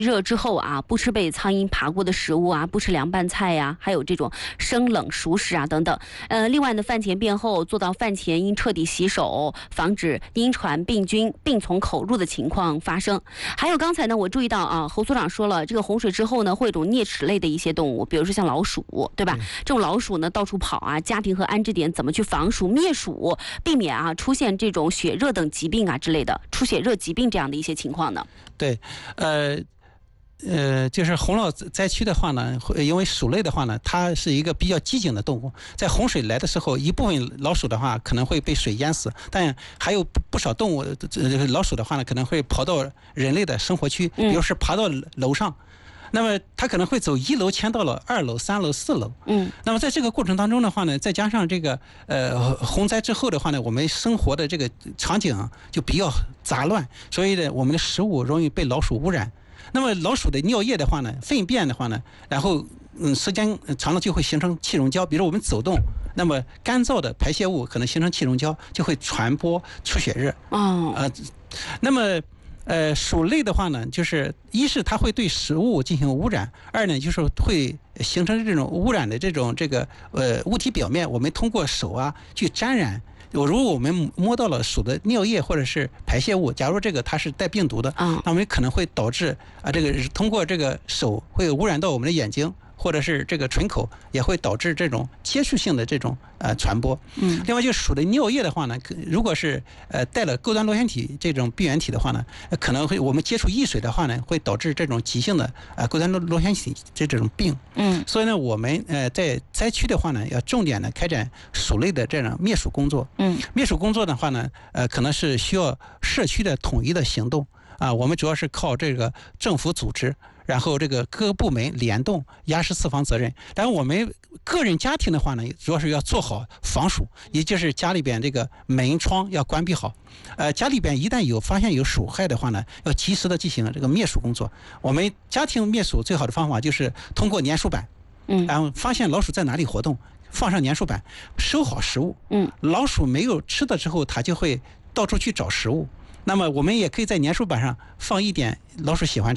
热之后啊，不吃被苍蝇爬过的食物啊，不吃凉拌菜呀，还有这种生冷熟食啊等等。另外呢，饭前便后做到饭前应彻底洗手，防止因传病菌并从口入的情况发生。还有刚才呢，我注意到啊，侯所长说了，这个洪水之后呢，会有种啮齿类的一些动物，比如说像老鼠，对吧？这种老鼠呢到处跑啊，家庭和安置点怎么去防鼠灭鼠，避免啊出现这种血热等疾病啊之类的出血热疾病这样的一些情况呢？ 对，就是洪涝灾区的话呢，因为鼠类的话呢，它是一个比较机警的动物，在洪水来的时候，一部分老鼠的话可能会被水淹死，但还有不少动物，老鼠的话呢，可能会跑到人类的生活区，比如是爬到楼上。那么它可能会走1楼迁到了2楼、3楼、4楼。那么在这个过程当中的话呢，再加上这个洪灾之后的话呢，我们生活的这个场景就比较杂乱，所以呢，我们的食物容易被老鼠污染。那么老鼠的尿液的话呢，粪便的话呢，然后时间长了就会形成气溶胶，比如我们走动，那么干燥的排泄物可能形成气溶胶，就会传播出血热。那么鼠类的话呢，就是一是它会对食物进行污染，二呢就是会形成这种污染的这个物体表面，我们通过手啊去沾染。如果我们摸到了鼠的尿液或者是排泄物，假如这个它是带病毒的，那我们可能会导致这个通过这个手会污染到我们的眼睛，或者是这个唇口，也会导致这种接触性的这种传播。另外就是鼠的尿液的话呢，如果是带了钩端螺旋体这种病原体的话呢，可能会我们接触溢水的话呢，会导致这种急性的钩端螺旋体这种病。所以呢，我们在灾区的话呢，要重点的开展鼠类的这种灭鼠工作。灭鼠工作的话呢，可能是需要社区的统一的行动啊。我们主要是靠这个政府组织，然后这个各个部门联动压实四防责任。然后我们个人家庭的话呢，主要是要做好防鼠，也就是家里边这个门窗要关闭好。家里边一旦发现有鼠害的话呢，要及时的进行这个灭鼠工作。我们家庭灭鼠最好的方法就是通过粘鼠板，然后发现老鼠在哪里活动，放上粘鼠板，收好食物。老鼠没有吃的之后，它就会到处去找食物。那么我们也可以在粘鼠板上放一点老鼠喜欢